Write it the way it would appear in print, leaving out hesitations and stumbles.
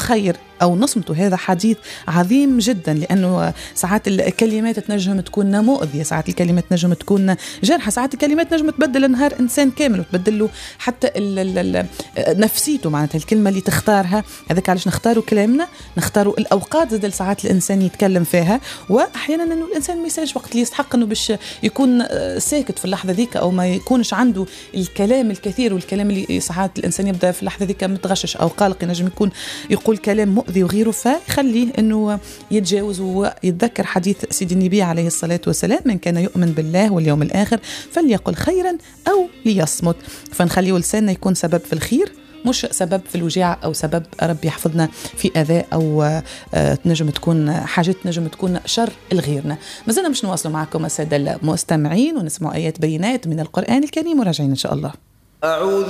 خير أو نصمته، هذا حديث عظيم جدا، لأنه ساعات الكلمات تنجم تكون مؤذية، ساعات الكلمات تنجم تكون جارحة، ساعات الكلمات تنجم تبدل نهار إنسان كامل وتبدل له حتى نفسيته. معناتها الكلمة اللي تختارها، هذاك علاش نختاروا كلامنا، نختاروا الأوقات زاد ساعات الإنسان يتكلم فيها. وأحيانا أنه الإنسان ما يسالش وقت اللي يستحق أنه باش يكون ساكت في اللحظة ذيك، أو ما يكونش عنده الكلام الكثير، والكلام اللي ساعات الإنسان يبدأ في اللحظة ذيك متغشش أو قلق، ينجم يكون يقول كلام مؤذي وغيره، فيخليه أنه يتجاوز ويتذكر حديث سيدي النبي عليه الصلاة والسلام: من كان يؤمن بالله واليوم الآخر فليقل خيرا أو ليصمت. فنخليه لساننا يكون سبب في الخير، مش سبب في الوجاع أو سبب ربي يحفظنا في أذى أو تنجم تكون حاجة تنجم تكون شر لغيرنا. ما زلنا مش نواصلوا معكم السادة المستمعين ونسمع آيات بينات من القرآن الكريم وراجعين إن شاء الله. أعوذ